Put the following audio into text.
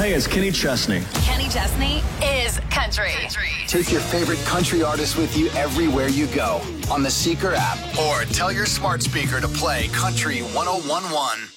Hey, it's Kenny Chesney. Kenny Chesney is country. Take your favorite country artist with you everywhere you go on the Seeker app, or tell your smart speaker to play Country 101.1.